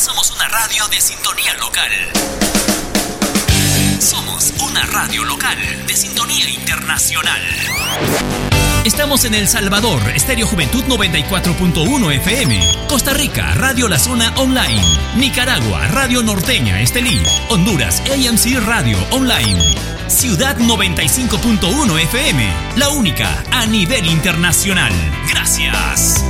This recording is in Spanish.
Somos una radio de sintonía local. Somos una radio local de sintonía internacional. Estamos en El Salvador, Estéreo Juventud 94.1 FM. Costa Rica, Radio La Zona Online. Nicaragua, Radio Norteña Estelí. Honduras, AMC Radio Online. Ciudad 95.1 FM, la única a nivel internacional. Gracias.